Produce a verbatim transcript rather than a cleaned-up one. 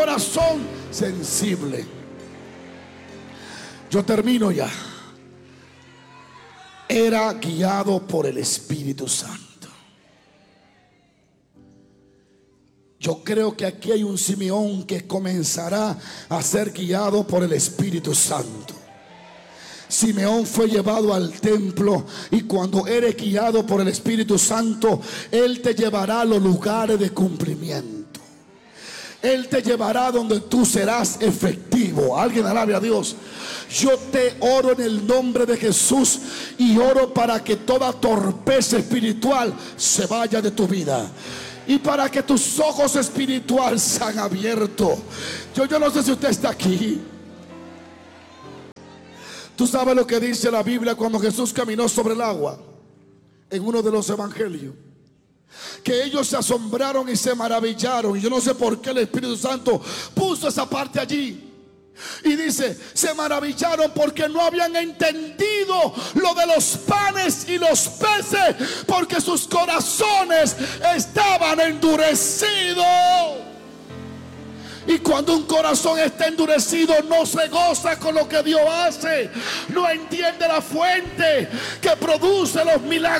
corazón sensible. Yo termino ya. Era guiado por el Espíritu Santo. Yo creo que aquí hay un Simeón que comenzará a ser guiado por el Espíritu Santo. Simeón fue llevado al templo, y cuando eres guiado por el Espíritu Santo, Él te llevará a los lugares de cumplimiento. Él te llevará donde tú serás efectivo. Alguien alabe a Dios. Yo te oro en el nombre de Jesús, y oro para que toda torpeza espiritual se vaya de tu vida, y para que tus ojos espirituales sean abiertos. Yo, yo no sé si usted está aquí. Tú sabes lo que dice la Biblia cuando Jesús caminó sobre el agua en uno de los evangelios, que ellos se asombraron y se maravillaron. Y yo no sé por qué el Espíritu Santo puso esa parte allí. Y dice, se maravillaron porque no habían entendido lo de los panes y los peces, porque sus corazones estaban endurecidos. Y cuando un corazón está endurecido, no se goza con lo que Dios hace, no entiende la fuente que produce los milagros.